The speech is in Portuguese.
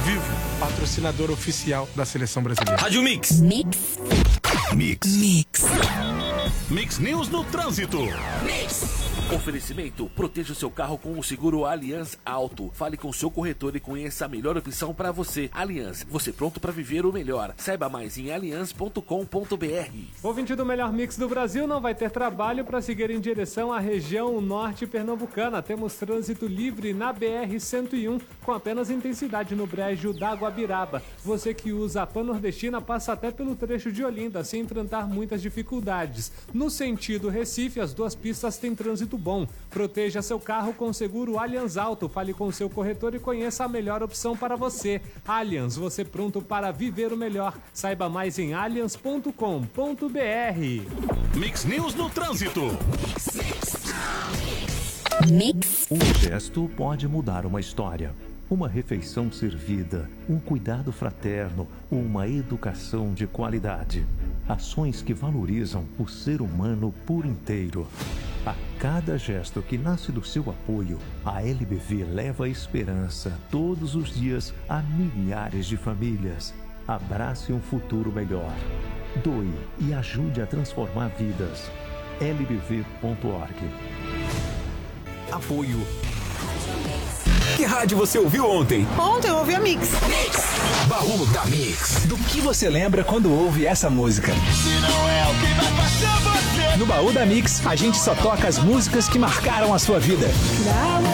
Vivo, patrocinador oficial da seleção brasileira. Rádio Mix. Mix. Mix. Mix. Mix News no trânsito. Mix. Oferecimento: proteja o seu carro com o seguro Allianz Auto. Fale com o seu corretor e conheça a melhor opção para você. Allianz, você pronto para viver o melhor. Saiba mais em allianz.com.br. Ouvinte do melhor mix do Brasil, não vai ter trabalho para seguir em direção à região norte pernambucana. Temos trânsito livre na BR-101 com apenas intensidade no brejo da Guabiraba. Você que usa a Pan-Nordestina passa até pelo trecho de Olinda sem enfrentar muitas dificuldades. No sentido Recife, as duas pistas têm trânsito bom. Proteja seu carro com o seguro Allianz Auto. Fale com seu corretor e conheça a melhor opção para você. Allianz, você pronto para viver o melhor. Saiba mais em allianz.com.br. Mix News no trânsito. Mix. Um gesto pode mudar uma história. Uma refeição servida, um cuidado fraterno, uma educação de qualidade. Ações que valorizam o ser humano por inteiro. A cada gesto que nasce do seu apoio, a LBV leva esperança todos os dias a milhares de famílias. Abrace um futuro melhor. Doe e ajude a transformar vidas. lbv.org. Apoio. Que rádio você ouviu ontem? Ontem eu ouvi a Mix. Baú da Mix. Do que você lembra quando ouve essa música? Se não é o que vai fazer você. No Baú da Mix, a gente só toca as músicas que marcaram a sua vida.